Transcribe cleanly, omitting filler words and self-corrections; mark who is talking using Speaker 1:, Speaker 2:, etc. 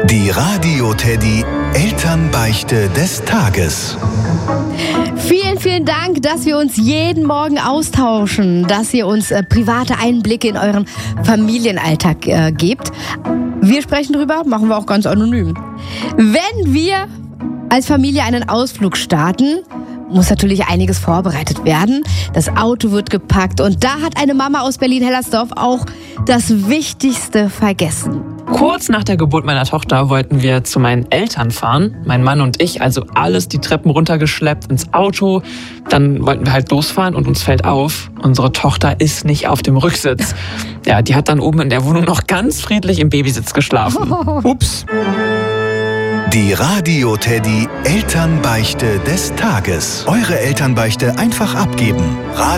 Speaker 1: Die Radio Teddy Elternbeichte des Tages.
Speaker 2: Vielen, vielen Dank, dass wir uns jeden Morgen austauschen, dass ihr uns private Einblicke in euren Familienalltag gebt. Wir sprechen drüber, machen wir auch ganz anonym. Wenn wir als Familie einen Ausflug starten, muss natürlich einiges vorbereitet werden. Das Auto wird gepackt und da hat eine Mama aus Berlin-Hellersdorf auch das Wichtigste vergessen.
Speaker 3: Kurz nach der Geburt meiner Tochter wollten wir zu meinen Eltern fahren. Mein Mann und ich, also alles die Treppen runtergeschleppt ins Auto. Dann wollten wir halt losfahren und uns fällt auf, unsere Tochter ist nicht auf dem Rücksitz. Ja, die hat dann oben in der Wohnung noch ganz friedlich im Babysitz geschlafen. Ups.
Speaker 1: Die Radio Teddy Elternbeichte des Tages. Eure Elternbeichte einfach abgeben.